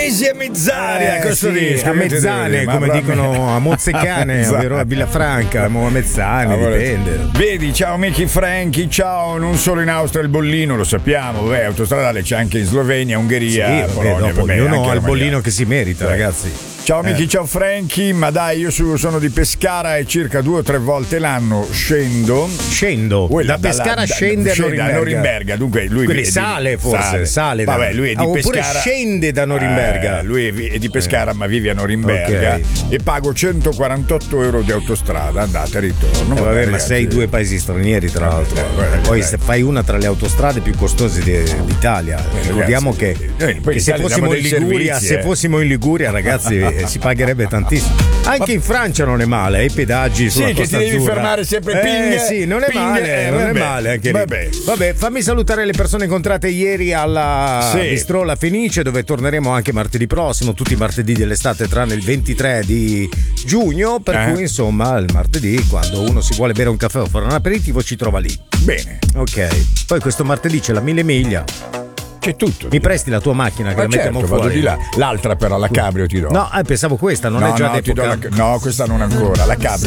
Mesi a mezz'aria, questo sì, disco. a mezzane, come dicono a Mozzecane, ovvero a Villafranca, a mezzane, dipende. Vedi, ciao Mickey Franchi, ciao, non solo in Austria il bollino, lo sappiamo, autostradale c'è anche in Slovenia, Ungheria, Polonia, ognuno ha il bollino che si merita, ragazzi. Ciao Michi, ciao Franchi, ma dai, io sono di Pescara e circa 2 o 3 volte l'anno scendo. Da Pescara scende a Norimberga. Dunque lui quindi sale forse, sale. Vabbè, lui è di oppure Pescara. scende da Norimberga. Lui è di Pescara ma vive a Norimberga, e pago 148 euro di autostrada, andata e ritorno. Vabbè, ma sei 2 paesi stranieri tra l'altro. Poi se fai una tra le autostrade più costose d'Italia. Ricordiamo che se fossimo in Liguria, ragazzi, si pagherebbe tantissimo. Anche in Francia non è male, i pedaggi sulla Costa Azzurra. Sì, che ti devi fermare sempre ping. Sì, non è male anche lì. Vabbè, fammi salutare le persone incontrate ieri alla Bistrò La Fenice, dove torneremo anche martedì prossimo, tutti i martedì dell'estate tranne il 23 di giugno, per cui insomma il martedì, quando uno si vuole bere un caffè o fare un aperitivo, ci trova lì. Bene. Ok. Poi questo martedì c'è la 1000 miglia. C'è tutto. Mi presti la tua macchina che la mettiamo fuori? Vado di là. L'altra però, la cabrio ti do. No, pensavo questa, non è già depucata. No, questa non ancora, la cabrio.